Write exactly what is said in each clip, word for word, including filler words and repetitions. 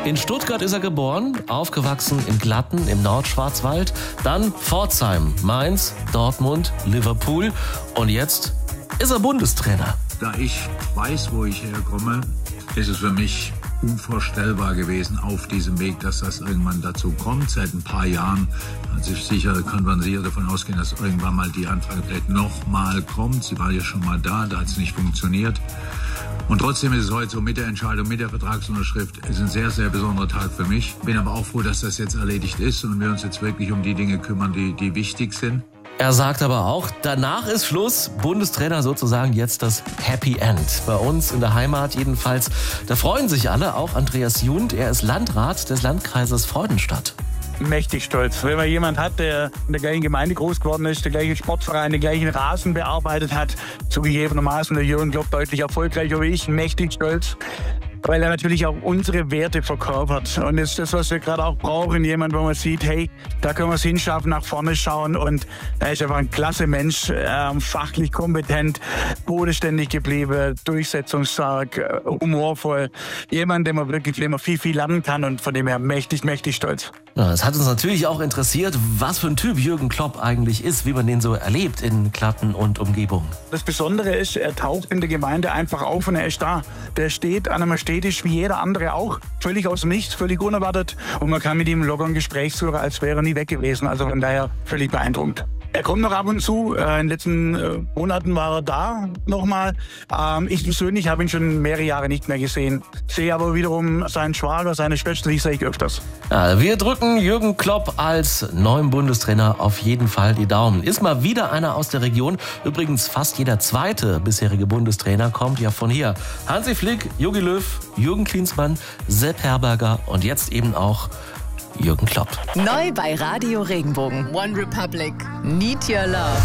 In Stuttgart ist er geboren, aufgewachsen in Glatten im Nordschwarzwald, dann Pforzheim, Mainz, Dortmund, Liverpool und jetzt ist er Bundestrainer. Da ich weiß, wo ich herkomme, ist es für mich unvorstellbar gewesen auf diesem Weg, dass das irgendwann dazu kommt. Seit ein paar Jahren hat sich sicher, kann man sicher davon ausgehen, dass irgendwann mal die Anfrage vielleicht nochmal kommt. Sie war ja schon mal da, da hat es nicht funktioniert. Und trotzdem ist es heute so, mit der Entscheidung, mit der Vertragsunterschrift, ist ein sehr, sehr besonderer Tag für mich. Bin aber auch froh, dass das jetzt erledigt ist und wir uns jetzt wirklich um die Dinge kümmern, die, die wichtig sind. Er sagt aber auch, danach ist Schluss. Bundestrainer sozusagen jetzt das Happy End. Bei uns in der Heimat jedenfalls. Da freuen sich alle, auch Andreas Jund. Er ist Landrat des Landkreises Freudenstadt. Mächtig stolz. Wenn man jemand hat, der in der gleichen Gemeinde groß geworden ist, der gleiche Sportverein, den gleichen Rasen bearbeitet hat, zugegebenermaßen der Jürgen Klopp deutlich erfolgreicher wie ich, mächtig stolz. Weil er natürlich auch unsere Werte verkörpert. Und das ist das, was wir gerade auch brauchen. Jemand, wo man sieht, hey, da können wir es hinschaffen, nach vorne schauen. Und er ist einfach ein klasse Mensch, äh, fachlich kompetent, bodenständig geblieben, durchsetzungsstark, äh, humorvoll. Jemand, den man wirklich dem man viel, viel lernen kann und von dem her mächtig, mächtig stolz. Ja, es hat uns natürlich auch interessiert, was für ein Typ Jürgen Klopp eigentlich ist, wie man den so erlebt in Glatten und Umgebung. Das Besondere ist, er taucht in der Gemeinde einfach auf und er ist da. Der steht an einem Städtisch wie jeder andere auch. Völlig aus dem Nichts, völlig unerwartet. Und man kann mit ihm locker ein Gespräch führen, als wäre er nie weg gewesen. Also von daher völlig beeindruckend. Er kommt noch ab und zu. In den letzten Monaten war er da nochmal. Ich persönlich habe ihn schon mehrere Jahre nicht mehr gesehen. Sehe aber wiederum seinen Schwager, seine Schwester, die sehe ich öfters. Ja, wir drücken Jürgen Klopp als neuen Bundestrainer auf jeden Fall die Daumen. Ist mal wieder einer aus der Region. Übrigens fast jeder zweite bisherige Bundestrainer kommt ja von hier. Hansi Flick, Jogi Löw, Jürgen Klinsmann, Sepp Herberger und jetzt eben auch Jürgen Klopp. Neu bei Radio Regenbogen. One Republic. Need Your Love.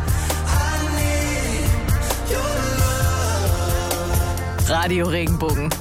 Radio Regenbogen.